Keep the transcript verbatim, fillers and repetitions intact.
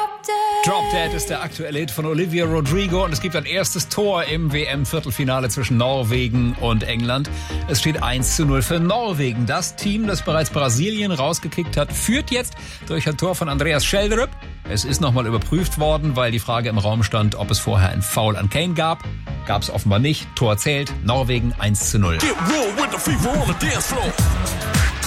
Drop Dead ist der aktuelle Hit von Olivia Rodrigo und es gibt ein erstes Tor im W M-Viertelfinale zwischen Norwegen und England. Es steht eins zu null für Norwegen. Das Team, das bereits Brasilien rausgekickt hat, führt jetzt durch ein Tor von Andreas Schjelderup. Es ist nochmal überprüft worden, weil die Frage im Raum stand, ob es vorher ein Foul an Kane gab. Gab es offenbar nicht. Tor zählt. Norwegen eins zu null.